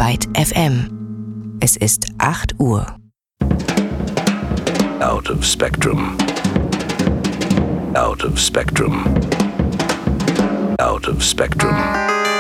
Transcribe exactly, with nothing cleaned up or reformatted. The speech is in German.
Byte F M. Es ist acht Uhr. Out of spectrum. Out of spectrum. Out of spectrum.